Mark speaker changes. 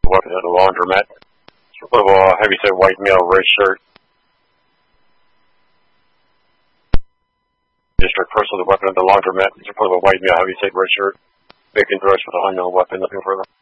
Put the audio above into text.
Speaker 1: weapon at the laundromat. Report of heavy-set white male, red shirt. District person with a weapon at the laundromat. Report of a white male, heavy-set red shirt. Vacant dress with a unknown weapon. Nothing further.